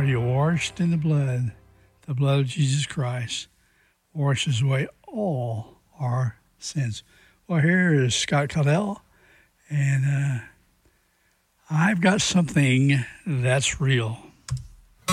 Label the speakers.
Speaker 1: Are you washed in the blood? The blood of Jesus Christ washes away all our sins. Well, here is Scott Caudell, and I've got something that's real.